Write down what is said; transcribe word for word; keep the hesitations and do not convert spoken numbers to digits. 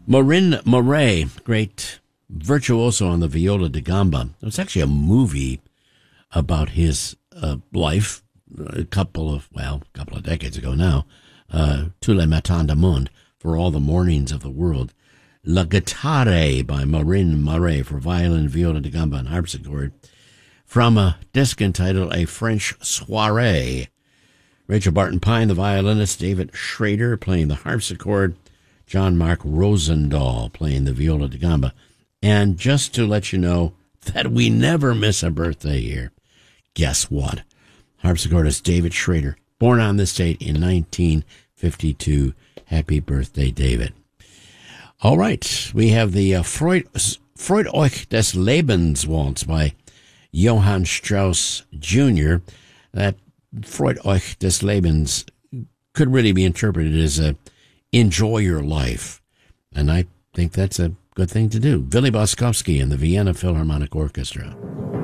Marin Murray, great virtuoso on the viola da gamba. It's actually a movie about his uh, life a couple of, well, a couple of decades ago now. Uh, Tous les matins du monde, For All the Mornings of the World. La Guitare by Marin Murray for violin, viola da gamba, and harpsichord. From a disc entitled A French Soiree. Rachel Barton Pine, the violinist. David Schrader playing the harpsichord. John Mark Rosendahl playing the viola da gamba. And just to let you know that we never miss a birthday here, guess what? Harpsichordist David Schrader, born on this date in nineteen fifty-two. Happy birthday, David. All right, we have the uh, Freud, Freud euch des Lebens Waltz by Johann Strauss Junior That Freud euch des Lebens could really be interpreted as a enjoy your life. And I think that's a good thing to do. Willy Boskovsky and the Vienna Philharmonic Orchestra.